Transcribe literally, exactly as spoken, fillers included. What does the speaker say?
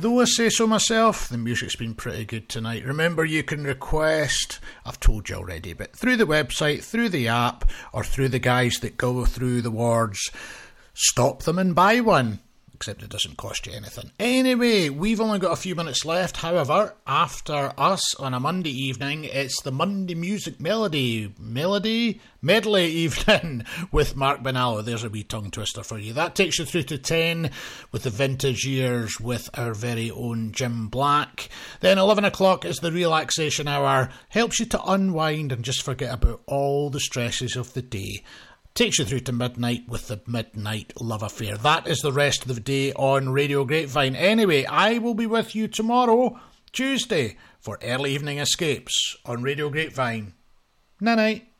Though I say so myself, the music's been pretty good tonight. Remember, you can request, I've told you already, but through the website, through the app, or through the guys that go through the wards, stop them and buy one. Except it doesn't cost you anything. Anyway, we've only got a few minutes left. However, after us on a Monday evening, it's the Monday Music Melody, Melody? Medley evening with Mark Bonallo. There's a wee tongue twister for you. That takes you through to ten with the vintage years with our very own Jim Black. Then eleven o'clock is the relaxation hour. Helps you to unwind and just forget about all the stresses of the day. Takes you through to midnight with the Midnight Love Affair. That is the rest of the day on Radio Grapevine. Anyway, I will be with you tomorrow, Tuesday, for Early Evening Escapes on Radio Grapevine. Night-night.